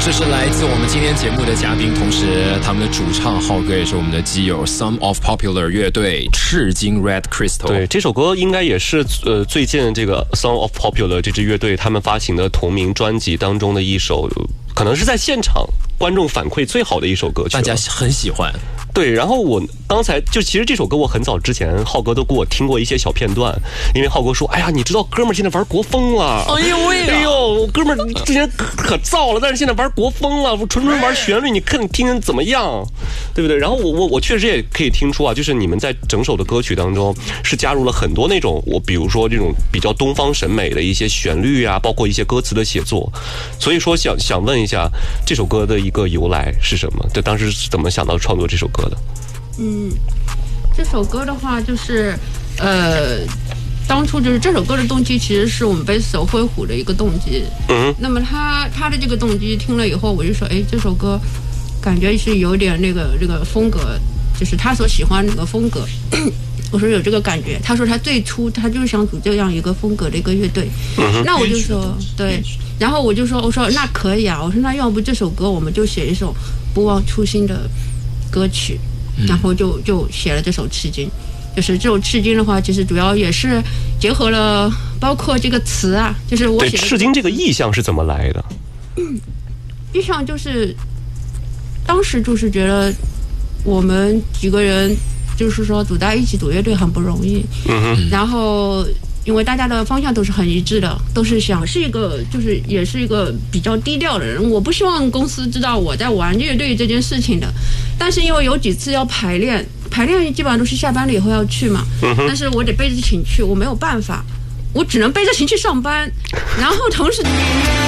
这是来自我们今天节目的嘉宾，同时他们的主唱浩哥也是我们的基友 Some of Popular 乐队赤金 Red Crystal。 对，这首歌应该也是最近这个 Some of Popular 这支乐队他们发行的同名专辑当中的一首，可能是在现场观众反馈最好的一首歌曲， 大家很喜欢。对， 然后我刚才就其实这首歌我很早之前浩哥都给我听过一些小片段，因为浩哥说，哎呀，你知道哥们儿现在玩国风了， 哎呦喂、 哎呦，哥们儿之前可燥了，但是现在玩国风了，纯玩旋律，你看你听怎么样，对不对？然后我确实也可以听出啊，就是你们在整首的歌曲当中是加入了很多那种比如说这种比较东方审美的一些旋律啊，包括一些歌词的写作，所以说想问一下这首歌的一个由来是什么？就当时是怎么想到创作这首歌的？ 这首歌的话就是当初就是这首歌的动机其实是我们贝斯手灰虎的一个动机。那么他的这个动机听了以后，我就说，哎，这首歌感觉是有点这个风格，就是他所喜欢的那个风格。我说有这个感觉，他说他最初他就是想组这样一个风格的一个乐队。那我就说对，然后我说那可以啊，我说那要不这首歌我们就写一首不忘初心的歌曲，然后就写了这首《赤金》。就是这首《赤金》的话，其实主要也是结合了包括这个词啊，就是我写的。 对，赤金这个意象是怎么来的？ 意象就是当时就是觉得我们几个人就是说组在一起组乐队很不容易。然后因为大家的方向都是很一致的，都是想是一个就是也是一个比较低调的人，我不希望公司知道我在玩乐队这件事情的。但是因为有几次要排练基本上都是下班了以后要去嘛，但是我得背着琴去，我没有办法，我只能背着琴去上班，然后同时